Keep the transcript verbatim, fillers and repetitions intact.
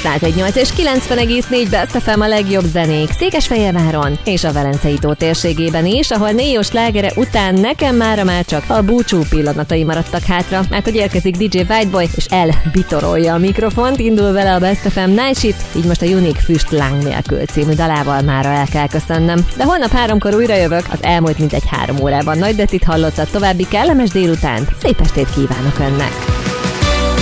száz egy nyolc és kilencven egész négy Best ef em a legjobb zenék Székesfehérváron és a Velencei tó térségében is, ahol Néo slágere után nekem mára már csak a búcsú pillanatai maradtak hátra, mert hogy érkezik dé dzsé Whiteboy és elbitorolja a mikrofont, indul vele a Best ef em Night Shift, így most a Unique Füst Láng nélkül című dalával mára el kell köszönnöm. De holnap háromkor újra jövök, az elmúlt mintegy három órában Nagy Detit hallottad, további kellemes délutánt, szép estét kívánok önnek!